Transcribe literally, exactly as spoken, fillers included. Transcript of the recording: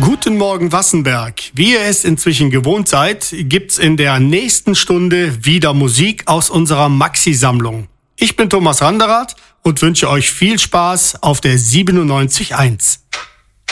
Guten Morgen Wassenberg. Wie ihr es inzwischen gewohnt seid, gibt's in der nächsten Stunde wieder Musik aus unserer Maxi-Sammlung. Ich bin Thomas Randerath und wünsche euch viel Spaß auf der siebenundneunzig Komma eins.